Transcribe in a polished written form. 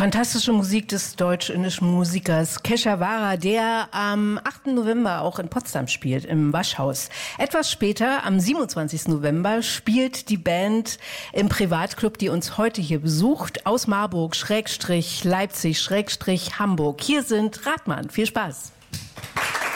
Fantastische Musik des deutsch-indischen Musikers Keshawara, der am 8. November auch in Potsdam spielt, im Waschhaus. Etwas später, am 27. November, spielt die Band im Privatclub, die uns heute hier besucht, aus Marburg, /Leipzig, /Hamburg. Hier sind Rathmann. Viel Spaß.